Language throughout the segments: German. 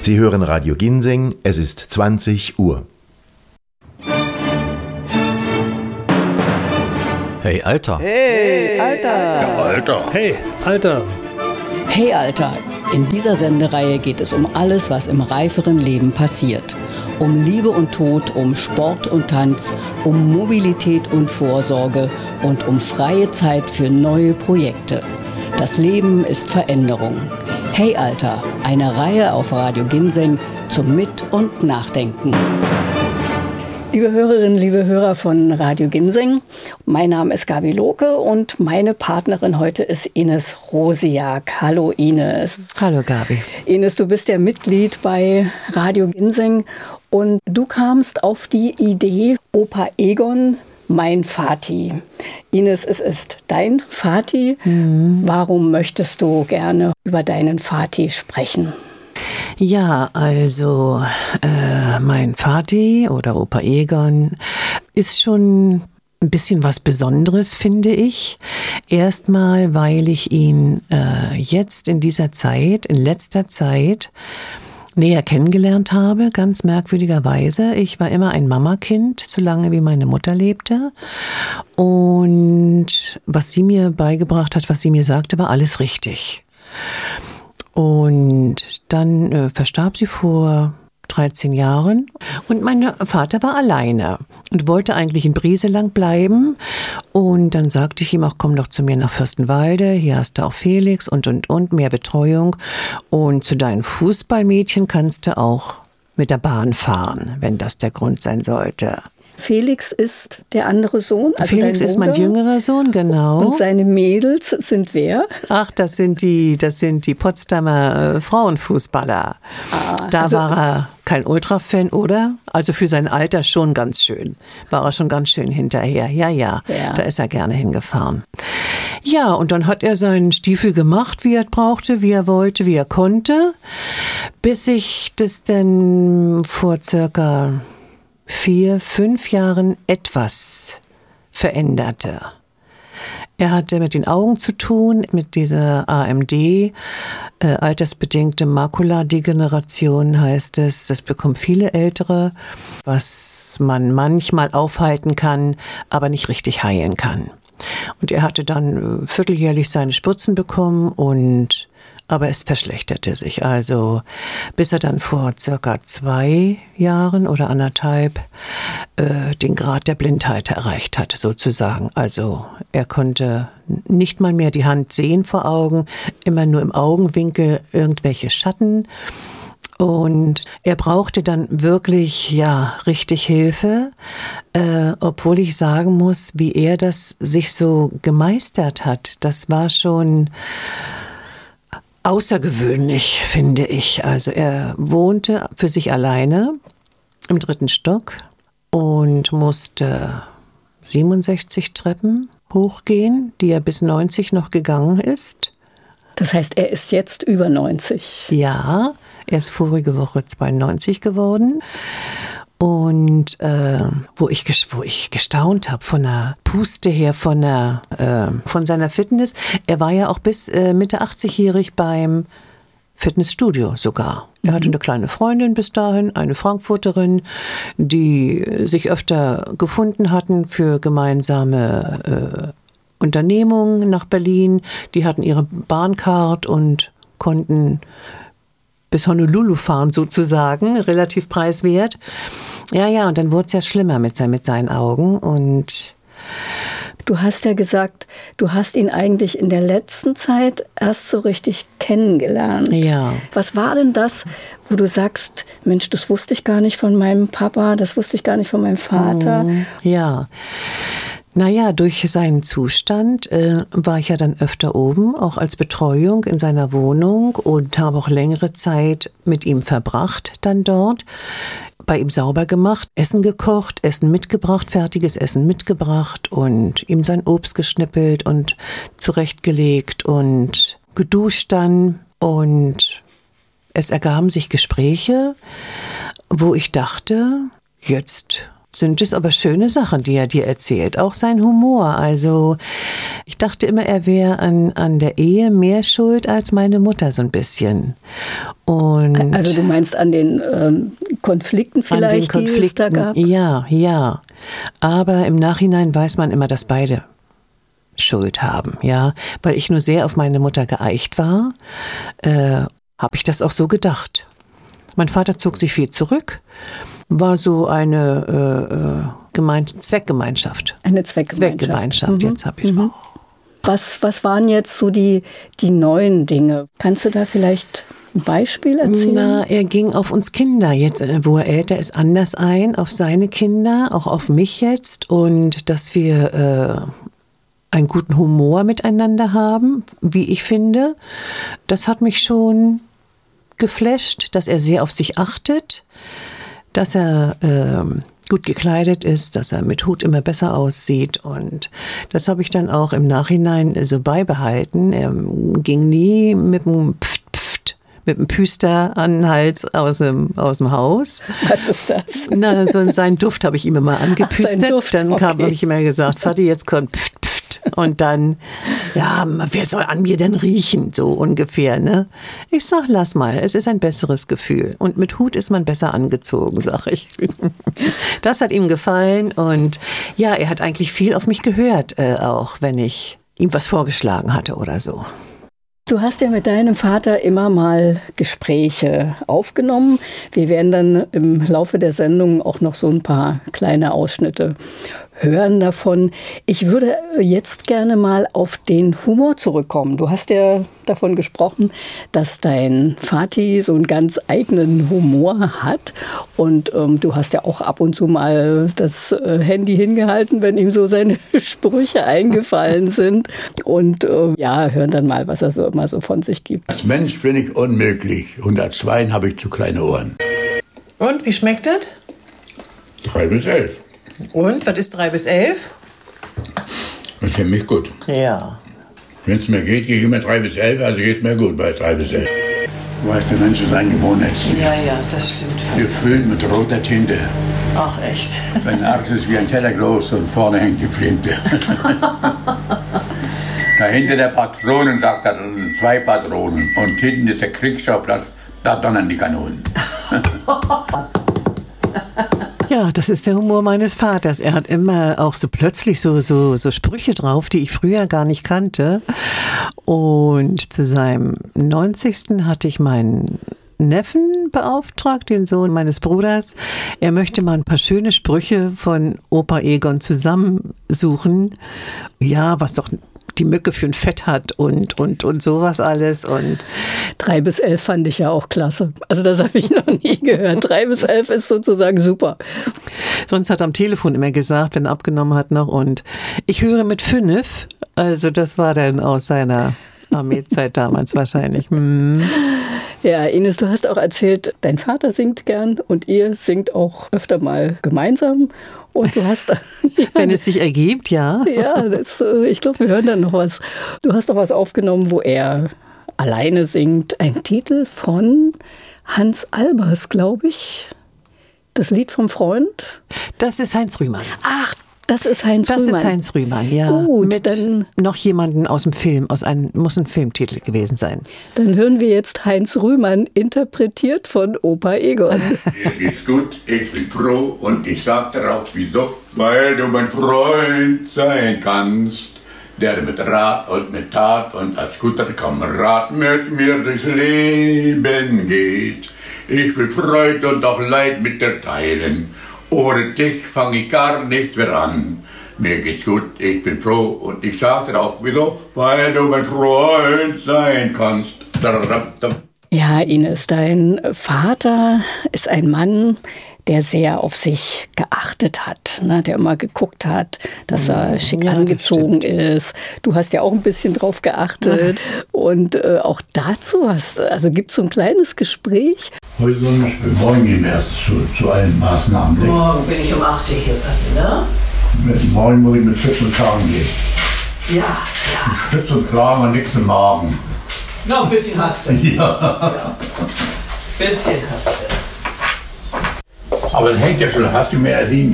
Sie hören Radio Ginseng, es ist 20 Uhr. Hey, Alter. Hey, Alter. Ja, Alter. Hey, Alter. Hey, Alter. In dieser Sendereihe geht es um alles, was im reiferen Leben passiert. Um Liebe und Tod, um Sport und Tanz, um Mobilität und Vorsorge und um freie Zeit für neue Projekte. Das Leben ist Veränderung. Hey Alter, eine Reihe auf Radio Ginseng zum Mit- und Nachdenken. Liebe Hörerinnen, liebe Hörer von Radio Ginseng, mein Name ist Gabi Lohke und meine Partnerin heute ist Ines Rosiak. Hallo Ines. Hallo Gabi. Ines, du bist ja Mitglied bei Radio Ginseng und du kamst auf die Idee, Opa Egon, mein Vati. Ines, es ist dein Vati. Warum möchtest du gerne über deinen Vati sprechen? Ja, also mein Vati oder Opa Egon ist schon ein bisschen was Besonderes, finde ich. Erstmal, weil ich ihn jetzt in letzter Zeit näher kennengelernt habe, ganz merkwürdigerweise. Ich war immer ein Mamakind, solange wie meine Mutter lebte. Und was sie mir beigebracht hat, was sie mir sagte, war alles richtig. Und dann verstarb sie vor 13 Jahren und mein Vater war alleine und wollte eigentlich in Brieselang bleiben. Und dann sagte ich ihm auch, komm doch zu mir nach Fürstenwalde, hier hast du auch Felix und, mehr Betreuung. Und zu deinen Fußballmädchen kannst du auch mit der Bahn fahren, wenn das der Grund sein sollte. Felix ist der andere Sohn, also Felix ist mein jüngerer Sohn, genau. Und seine Mädels sind wer? Ach, das sind die Potsdamer Frauenfußballer. Da also war er kein Ultra-Fan, oder? Also für sein Alter schon ganz schön. War er schon ganz schön hinterher. Ja. Da ist er gerne hingefahren. Ja, und dann hat er seinen Stiefel gemacht, wie er brauchte, wie er wollte, wie er konnte, bis ich das dann vor circa 4-5 Jahren etwas veränderte. Er hatte mit den Augen zu tun, mit dieser AMD, altersbedingte Makuladegeneration heißt es. Das bekommen viele Ältere, was man manchmal aufhalten kann, aber nicht richtig heilen kann. Und er hatte dann vierteljährlich seine Spritzen bekommen aber es verschlechterte sich, also bis er dann vor circa 2 Jahren oder 1,5 den Grad der Blindheit erreicht hat, sozusagen. Also er konnte nicht mal mehr die Hand sehen vor Augen, immer nur im Augenwinkel irgendwelche Schatten. Und er brauchte dann wirklich, richtig Hilfe, obwohl ich sagen muss, wie er das sich so gemeistert hat. Das war schon außergewöhnlich, finde ich. Also er wohnte für sich alleine im 3. Stock und musste 67 Treppen hochgehen, die er bis 90 noch gegangen ist. Das heißt, er ist jetzt über 90? Ja, er ist vorige Woche 92 geworden. Und wo ich gestaunt habe von der Puste her, von seiner Fitness. Er war ja auch bis Mitte 80-jährig beim Fitnessstudio sogar. Er hatte eine kleine Freundin bis dahin, eine Frankfurterin, die sich öfter gefunden hatten für gemeinsame Unternehmungen nach Berlin. Die hatten ihre Bahncard und konnten bis Honolulu fahren sozusagen, relativ preiswert. Ja, und dann wurde es ja schlimmer mit seinen Augen. Und du hast ja gesagt, du hast ihn eigentlich in der letzten Zeit erst so richtig kennengelernt. Ja. Was war denn das, wo du sagst, Mensch, das wusste ich gar nicht von meinem Papa, das wusste ich gar nicht von meinem Vater? Ja. Naja, durch seinen Zustand war ich ja dann öfter oben, auch als Betreuung in seiner Wohnung und habe auch längere Zeit mit ihm verbracht dann dort, bei ihm sauber gemacht, Essen gekocht, Essen mitgebracht, fertiges Essen mitgebracht und ihm sein Obst geschnippelt und zurechtgelegt und geduscht dann. Und es ergaben sich Gespräche, wo ich dachte, jetzt sind es aber schöne Sachen, die er dir erzählt. Auch sein Humor. Also ich dachte immer, er wäre an der Ehe mehr schuld als meine Mutter so ein bisschen. Und also du meinst an den Konflikten vielleicht, an den Konflikten, die es da gab? Ja. Aber im Nachhinein weiß man immer, dass beide Schuld haben. Ja, weil ich nur sehr auf meine Mutter geeicht war, habe ich das auch so gedacht. Mein Vater zog sich viel zurück. War so eine Zweckgemeinschaft. Eine Zweckgemeinschaft. Jetzt habe ich auch. Was waren jetzt so die neuen Dinge? Kannst du da vielleicht ein Beispiel erzählen? Na, er ging auf uns Kinder jetzt, wo er älter ist, anders ein, auf seine Kinder, auch auf mich jetzt. Und dass wir einen guten Humor miteinander haben, wie ich finde. Das hat mich schon geflasht, dass er sehr auf sich achtet, dass er gut gekleidet ist, dass er mit Hut immer besser aussieht, und das habe ich dann auch im Nachhinein so beibehalten. Er ging nie mit dem Püster an den Hals aus dem Haus. Was ist das? Na, so seinen Duft habe ich ihm immer angepüstert. Duft, dann okay. habe ich immer gesagt, Vati, jetzt kommt Pft. Und dann, ja, wer soll an mir denn riechen, so ungefähr, ne? Ich sag, lass mal, es ist ein besseres Gefühl. Und mit Hut ist man besser angezogen, sag ich. Das hat ihm gefallen, und ja, er hat eigentlich viel auf mich gehört, auch wenn ich ihm was vorgeschlagen hatte oder so. Du hast ja mit deinem Vater immer mal Gespräche aufgenommen. Wir werden dann im Laufe der Sendung auch noch so ein paar kleine Ausschnitte hören davon. Ich würde jetzt gerne mal auf den Humor zurückkommen. Du hast ja davon gesprochen, dass dein Vati so einen ganz eigenen Humor hat. Und du hast ja auch ab und zu mal das Handy hingehalten, wenn ihm so seine Sprüche eingefallen sind. Und hören dann mal, was er so immer so von sich gibt. Als Mensch bin ich unmöglich. Und als Schwein habe ich zu kleine Ohren. Und, wie schmeckt das? 3 bis 11. Und, was ist 3 bis 11? Das ist für mich gut. Ja. Wenn es mir geht, gehe ich immer 3 bis 11, also geht es mir gut bei 3 bis 11. Du weißt, der Mensch ist ein Gewohnheitstier. Ja, das stimmt. Gefüllt mit roter Tinte. Ach, echt? Mein Arsch ist wie ein Teller groß und vorne hängt die Flinte. Dahinter der Patronen, sagt er, 2 Patronen. Und hinten ist der Kriegsschauplatz, da donnern die Kanonen. Ja, das ist der Humor meines Vaters. Er hat immer auch so plötzlich so Sprüche drauf, die ich früher gar nicht kannte. Und zu seinem 90. hatte ich meinen Neffen beauftragt, den Sohn meines Bruders. Er möchte mal ein paar schöne Sprüche von Opa Egon zusammensuchen. Ja, was doch die Mücke für ein Fett hat und sowas alles. Und 3 bis 11 fand ich ja auch klasse. Also das habe ich noch nie gehört. 3 bis 11 ist sozusagen super. Sonst hat er am Telefon immer gesagt, wenn er abgenommen hat noch, und ich höre mit 5. Also das war dann aus seiner Armeezeit damals wahrscheinlich. Ja, Ines, du hast auch erzählt, dein Vater singt gern und ihr singt auch öfter mal gemeinsam. Und du hast... Wenn es sich ergibt, ja. Ja, ich glaube, wir hören dann noch was. Du hast auch was aufgenommen, wo er alleine singt. Ein Titel von Hans Albers, glaube ich. Das Lied vom Freund. Das ist Heinz Rühmann. Ach, das ist Heinz Rühmann. Das ist Heinz Rühmann, ja. Gut, mit dann noch jemanden aus dem Film, muss ein Filmtitel gewesen sein. Dann hören wir jetzt Heinz Rühmann, interpretiert von Opa Egon. Mir geht's gut, ich bin froh und ich sag darauf wieso, weil du mein Freund sein kannst, der mit Rat und mit Tat und als guter Kamerad mit mir durchs Leben geht. Ich will Freude und auch Leid mit dir teilen. Ohne dich fange ich gar nichts mehr an. Mir geht's gut, ich bin froh und ich sag dir auch wieso, weil du mein Freund sein kannst. Ja, Ines, dein Vater ist ein Mann, der sehr auf sich geachtet hat, ne? Der immer geguckt hat, dass er schick angezogen ist. Du hast ja auch ein bisschen drauf geachtet. Und auch dazu gibt es so ein kleines Gespräch. Heute soll ich morgen gehen erst zu allen Maßnahmen. Morgen bin ich um 8 Uhr hier, ne? Morgen muss ich mit Schütz und Kragen gehen. Ja. Schütz und Kragen und nichts im Magen. Ja, ein bisschen hast du. Ja. Bisschen hast du. Aber dann hängt ja schon, hast du mehr Liniengang.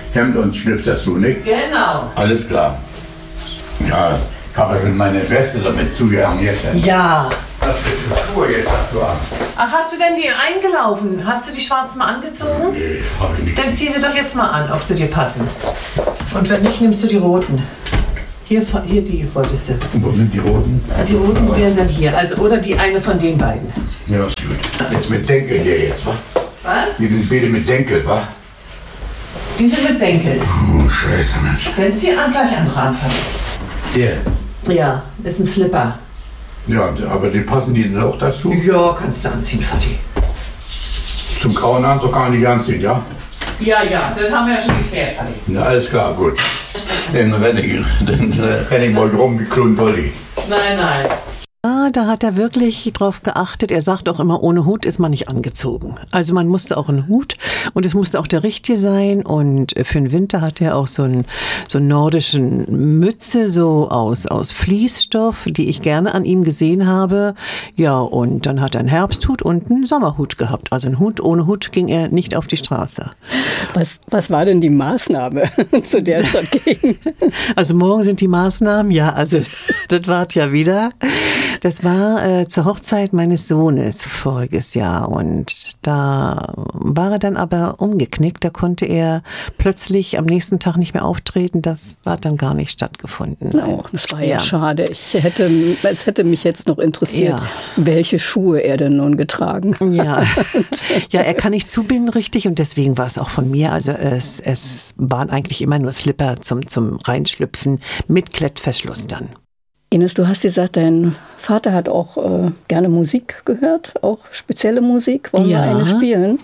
Hemd und Schlips dazu, nicht? Genau. Alles klar. Ja, ich habe schon meine Weste damit zugehangen jetzt. Ja. Was für Schuhe jetzt dazu an? Ach, hast du denn die eingelaufen? Hast du die schwarzen mal angezogen? Nee, habe ich nicht. Dann zieh sie doch jetzt mal an, ob sie dir passen. Und wenn nicht, nimmst du die roten. Hier die wolltest du. Und wo sind die roten? Die roten wären dann hier. Also, oder die eine von den beiden. Ja, ist gut. Jetzt mit Senkel hier jetzt, wa? Was? Die sind beide mit Senkel, wa? Die sind mit Senkel. Oh, scheiße, Mensch. Dann zieh gleich andere anfangen. Der? Ja, ist ein Slipper. Ja, aber die passen die auch dazu? Ja, kannst du anziehen, Vati. Zum grauen Anzug kann man die anziehen, ja? Ja, das haben wir ja schon geklärt, Vati. Na, alles klar, gut. Dann renn ich mal rum wie Klun Dolly. Nein. Ah, da hat er wirklich drauf geachtet. Er sagt auch immer, ohne Hut ist man nicht angezogen. Also man musste auch einen Hut und es musste auch der richtige sein. Und für den Winter hat er auch so einen nordischen Mütze, so aus Fließstoff, die ich gerne an ihm gesehen habe. Ja, und dann hat er einen Herbsthut und einen Sommerhut gehabt. Also ein Hut, ohne Hut ging er nicht auf die Straße. Was war denn die Maßnahme, zu der es dort ging? Also morgen sind die Maßnahmen, ja, also das war ja wieder. Das war zur Hochzeit meines Sohnes voriges Jahr und da war er dann aber umgeknickt. Da konnte er plötzlich am nächsten Tag nicht mehr auftreten. Das hat dann gar nicht stattgefunden. Oh, das war ja schade. Es hätte mich jetzt noch interessiert, welche Schuhe er denn nun getragen hat. Ja, er kann nicht zubinden richtig und deswegen war es auch von mir. Also es waren eigentlich immer nur Slipper zum Reinschlüpfen mit Klettverschluss dann. Ines, du hast gesagt, dein Vater hat auch gerne Musik gehört, auch spezielle Musik. Wollen wir eine spielen?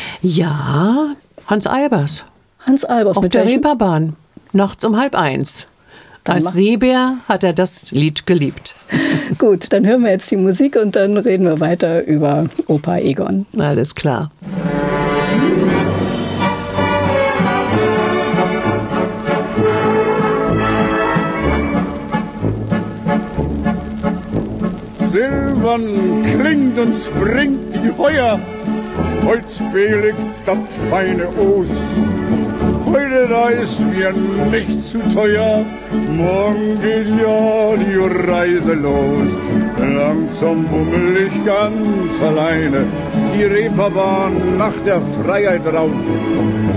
Ja, Hans Albers. Hans Albers. Auf der Reeperbahn, nachts um 12:30. Als Seebär hat er das Lied geliebt. Gut, dann hören wir jetzt die Musik und dann reden wir weiter über Opa Egon. Alles klar. Silbern klingt und springt die Heuer, holzbelig das feine Os. Heute da ist mir nicht zu teuer, morgen geht ja die Reise los. Langsam bummel ich ganz alleine die Reeperbahn nach der Freiheit rauf.